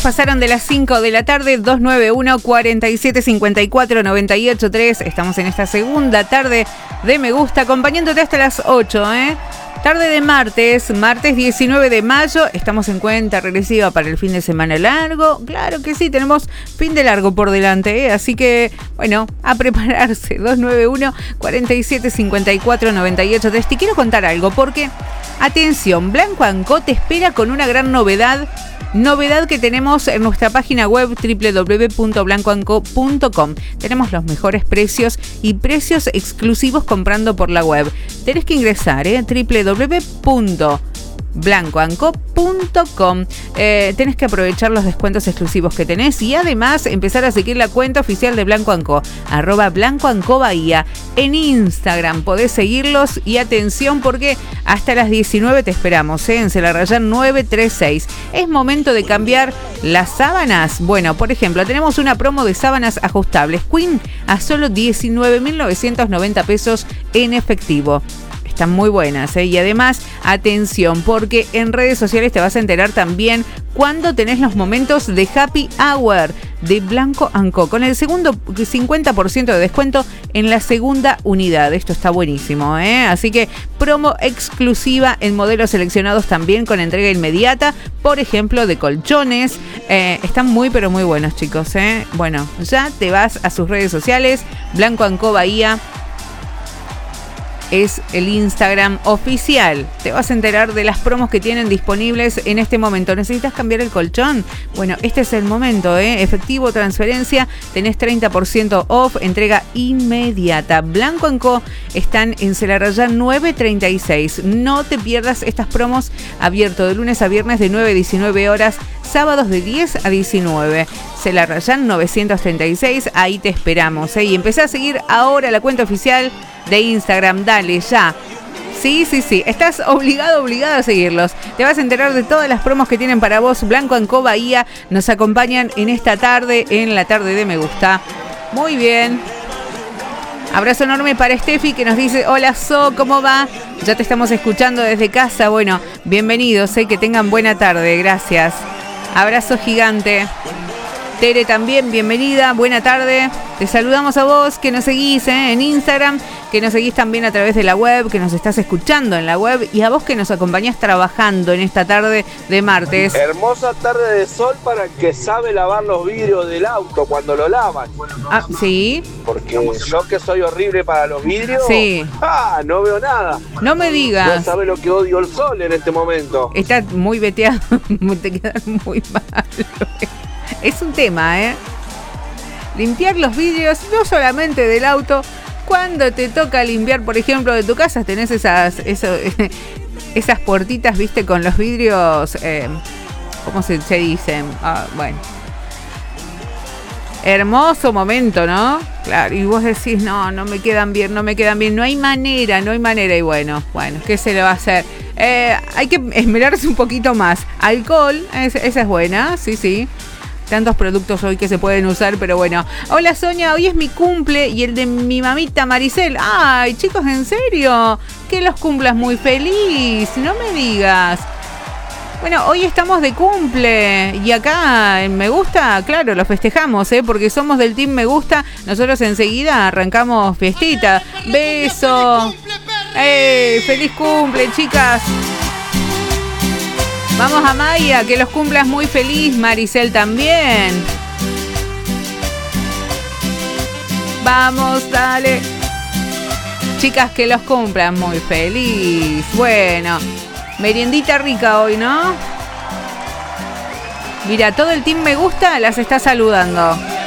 Pasaron de las 5 de la tarde, 291-4754-983. Estamos en esta segunda tarde de Me Gusta, acompañándote hasta las 8, Tarde de martes 19 de mayo. Estamos en cuenta regresiva para el fin de semana largo. Claro que sí, tenemos fin de largo por delante, Así que, bueno, a prepararse. 291-4754-983. Te quiero contar algo porque, atención, Blanco & Co te espera con una gran novedad que tenemos en nuestra página web www.blancoandco.com. Tenemos los mejores precios y precios exclusivos comprando por la web. Tenés que ingresar, www.blancoandco.com. Tenés que aprovechar los descuentos exclusivos que tenés y además empezar a seguir la cuenta oficial de Blanco & Co, @Blanco & Co Bahía. En Instagram podés seguirlos y atención porque hasta las 19 te esperamos, en Celarrayán 936. Es momento de cambiar las sábanas. Bueno, por ejemplo, tenemos una promo de sábanas ajustables Queen a solo 19.990 pesos en efectivo. Están muy buenas, Y además, atención, porque en redes sociales te vas a enterar también cuando tenés los momentos de Happy Hour de Blanco & Co, con el segundo 50% de descuento en la segunda unidad. Esto está buenísimo, Así que promo exclusiva en modelos seleccionados también con entrega inmediata, por ejemplo, de colchones. Están muy, pero muy buenos, chicos, Bueno, ya te vas a sus redes sociales, Blanco & Co Bahía. Es el Instagram oficial. Te vas a enterar de las promos que tienen disponibles en este momento. ¿Necesitas cambiar el colchón? Bueno, este es el momento, Efectivo, transferencia, tenés 30% off, entrega inmediata. Blanco & Co están en Celarrayán 936. No te pierdas estas promos, abierto de lunes a viernes de 9 a 19 horas, sábados de 10 a 19. Celarrayán 936, ahí te esperamos, Y empecé a seguir ahora la cuenta oficial de Instagram, dale, ya. Sí, estás obligada a seguirlos. Te vas a enterar de todas las promos que tienen para vos. Blanco & Co Bahía nos acompañan en esta tarde, en la tarde de Me Gusta. Muy bien. Abrazo enorme para Steffi que nos dice: hola So, ¿cómo va? Ya te estamos escuchando desde casa. Bueno, bienvenidos, que tengan buena tarde, gracias. Abrazo gigante. Tere también, bienvenida, buena tarde. Te saludamos a vos que nos seguís en Instagram, que nos seguís también a través de la web, que nos estás escuchando en la web y a vos que nos acompañás trabajando en esta tarde de martes. Hermosa tarde de sol para el que sabe lavar los vidrios del auto cuando lo lavan. Ah, sí. Porque yo que soy horrible para los vidrios, sí. No veo nada. No me digas. No sabe lo que odio el sol en este momento. Está muy veteado, te quedan muy mal. Es un tema, Limpiar los vidrios, no solamente del auto. Cuando te toca limpiar, por ejemplo, de tu casa, tenés esas puertitas, viste, con los vidrios, ¿cómo se dicen? Bueno. Hermoso momento, ¿no? Claro, y vos decís, no me quedan bien, no hay manera, y bueno, ¿qué se le va a hacer? Hay que esmerarse un poquito más. Alcohol, esa es buena, sí. Tantos productos hoy que se pueden usar, pero bueno. Hola Sonia, hoy es mi cumple y el de mi mamita Maricel. Ay, chicos, ¿en serio? Que los cumplas muy feliz, no me digas. Bueno, hoy estamos de cumple y acá en Me Gusta, claro, lo festejamos, porque somos del Team Me Gusta. Nosotros enseguida arrancamos fiestita. Beso. ¡Feliz cumple, chicas! Vamos a Maya, que los cumplas muy feliz, Maricel también. Vamos, dale. Chicas, que los cumplan muy feliz. Bueno, meriendita rica hoy, ¿no? Mira, todo el team Me Gusta las está saludando.